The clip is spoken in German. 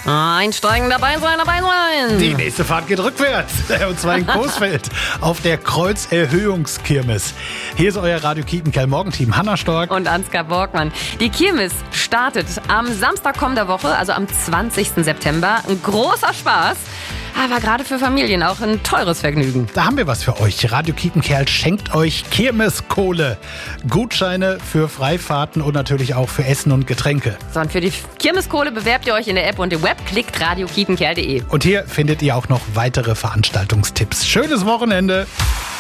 Einsteigen, dabei sein. Die nächste Fahrt geht rückwärts. Und zwar in Coesfeld auf der Kreuzerhöhungskirmes. Hier ist euer Radio Kietenkerl Morgenteam. Hanna Stork Und Ansgar Borgmann. Die Kirmes startet am Samstag kommender Woche, also am 20. September. Ein großer Spaß. Aber gerade für Familien auch ein teures Vergnügen. Da haben wir was für euch. Radio Kietenkerl schenkt euch Kirmeskohle. Gutscheine für Freifahrten und natürlich auch für Essen und Getränke. So, und für die Kirmeskohle bewerbt ihr euch in der App und im Web. Klickt radiokietenkerl.de. Und hier findet ihr auch noch weitere Veranstaltungstipps. Schönes Wochenende.